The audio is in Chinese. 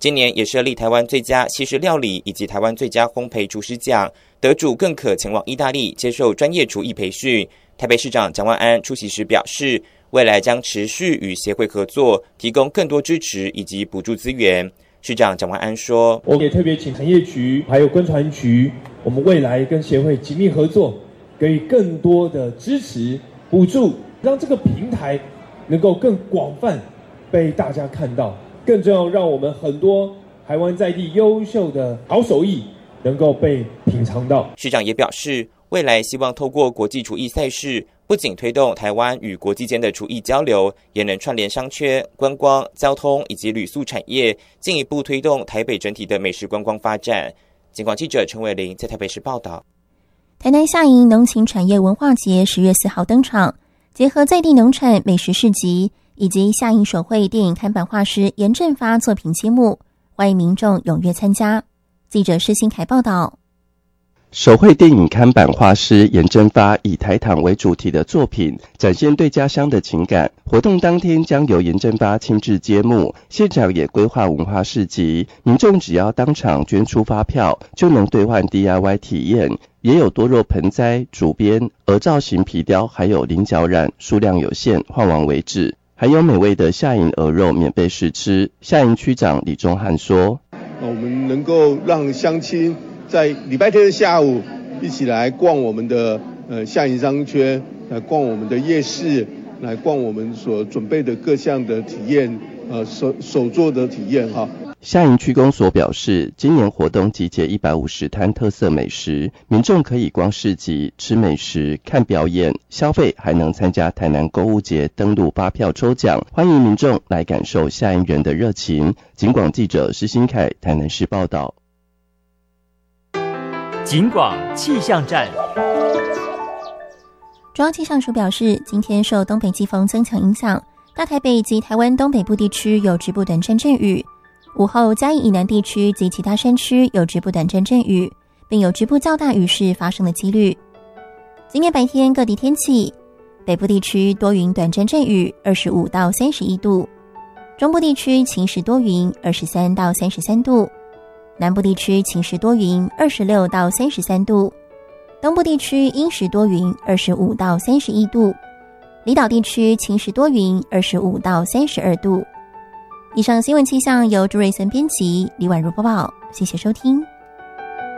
今年也设立台湾最佳西式料理以及台湾最佳烘焙厨师奖，得主更可前往意大利接受专业厨艺培训。台北市长蒋万安出席时表示，未来将持续与协会合作，提供更多支持以及补助资源。市长蒋万安说， 我也特别请产业局还有观传局，我们未来跟协会紧密合作，给予更多的支持补助，让这个平台能够更广泛被大家看到，更重要让我们很多台湾在地优秀的好手艺能够被品尝到。 市长也表示，未来希望透过国际厨艺赛事，不仅推动台湾与国际间的厨艺交流，也能串联商圈、观光、交通以及旅宿产业，进一步推动台北整体的美食观光发展。警广记者陈伟玲在台北市报道。 台南下营农禽产业文化节10月4号登场，结合在地农产美食市集以及下营手绘电影看板画师严正发作品揭幕，欢迎民众踊跃参加。记者施新凯报道。 手绘电影看板画师严正发以台糖为主题的作品，展现对家乡的情感。活动当天将由严正发亲自揭幕，现场也规划文化市集，民众只要当场捐出发票，就能兑换 DIY 体验。也有多肉盆栽、竹编、鹅造型皮雕，还有菱角染，数量有限，换完为止。还有美味的下营鹅肉免费试吃。下营区长李宗翰说， 我们能够让乡亲在礼拜天的下午一起来逛我们的下营商圈，来逛我们的夜市，来逛我们所准备的各项的体验，手作的体验哈。 下营区公所表示，今年活动集结150摊特色美食，民众可以逛市集、吃美食、看表演，消费还能参加台南购物节登录发票抽奖，欢迎民众来感受下营人的热情。警广记者施新凯台南市报道。 警广气象站。 中央气象署表示，今天受东北季风增强影响，大台北及台湾东北部地区有局部短暂阵雨，午后嘉义以南地区及其他山区有局部短暂阵雨，并有局部较大雨势发生的几率。今天白天各地天气，北部地区多云短暂阵雨25到31度，中部地区晴时多云23到33度，南部地区晴时多云26到33度，东部地区阴时多云25到31度，离岛地区晴时多云25到32度。以上新闻气象由朱瑞森编辑，李婉如播报，谢谢收听。